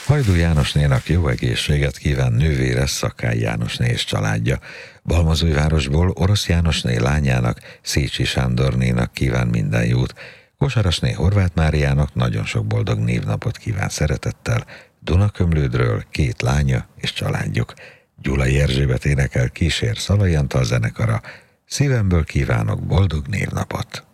Hajdú Jánosnénak jó egészséget kíván nővére, Szakály Jánosné és családja. Balmazújvárosból Orosz Jánosné lányának, Szécsi Sándornénak kíván minden jót. Kosarasné Horváth Máriának nagyon sok boldog névnapot kíván szeretettel. Dunakömlődről 2 lánya és családjuk. Gyulai Erzsébet énekel, kísér Szalai Antal zenekara. Szívemből kívánok boldog névnapot!